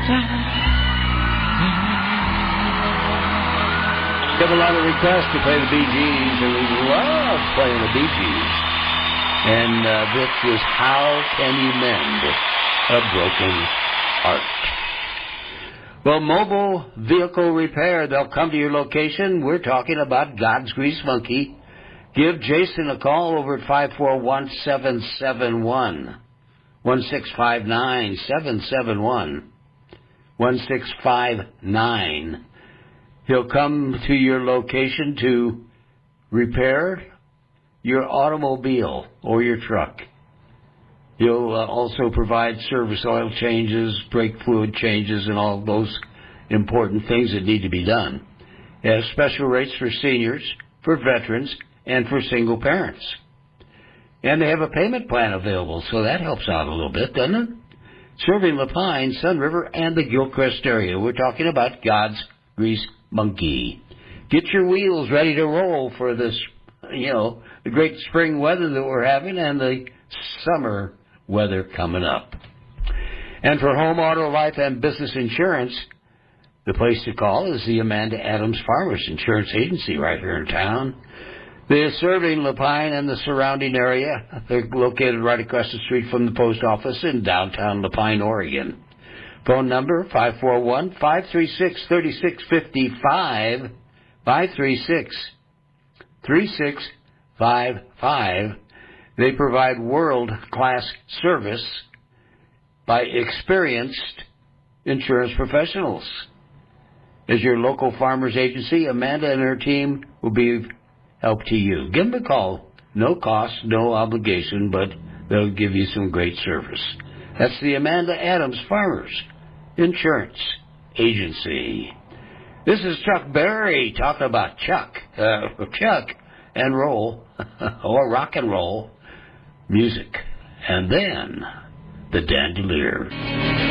Give a lot of requests to play the Bee Gees, and we love playing the Bee Gees. And this was How Can You Mend a Broken Heart? Well, mobile vehicle repair, they'll come to your location. We're talking about God's Grease Monkey. Give Jason a call over at 541-771. 1659-771. 1659. He'll come to your location to repair your automobile or your truck. He'll also provide service oil changes, brake fluid changes, and all those important things that need to be done. He has special rates for seniors, for veterans, and for single parents. And they have a payment plan available, so that helps out a little bit, doesn't it? Serving La Pine, Sun River, and the Gilchrist area. We're talking about God's Grease Monkey. Get your wheels ready to roll for this, the great spring weather that we're having and the summer weather coming up. And for home, auto, life, and business insurance, the place to call is the Amanda Adams Farmers Insurance Agency right here in town. They're serving La Pine and the surrounding area. They're located right across the street from the post office in downtown La Pine, Oregon. Phone number, 541-536-3655, 536-3655. They provide world-class service by experienced insurance professionals. As your local farmers agency, Amanda and her team will be help to you. Give them a call. No cost, no obligation, but they'll give you some great service. That's the Amanda Adams Farmers Insurance Agency. This is Chuck Berry talking about Chuck and roll, or rock and roll music. And then the Dandelier.